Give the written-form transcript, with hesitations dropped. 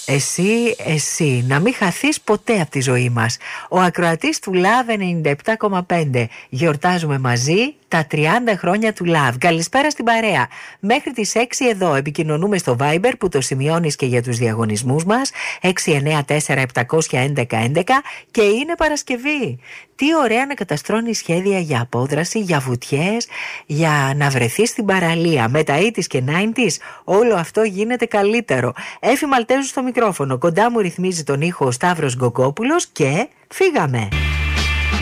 Εσύ, να μην χαθείς ποτέ από τη ζωή μας. Ο ακροατής του Love 97,5. Γιορτάζουμε μαζί τα 30 χρόνια του Love. Καλησπέρα στην παρέα. Μέχρι τις 6 εδώ επικοινωνούμε στο Viber που το σημειώνεις και για τους διαγωνισμούς μας. 694-711-11 και είναι Παρασκευή. Τι ωραία να καταστρώνει σχέδια για απόδραση, για βουτιές, για να βρεθεί στην παραλία. Με τα 80's και 90's όλο αυτό γίνεται καλύτερο. Έφη Μαλτέζου στο μικρόφωνο. Κοντά μου ρυθμίζει τον ήχο ο Σταύρος Γκοκόπουλος και φύγαμε.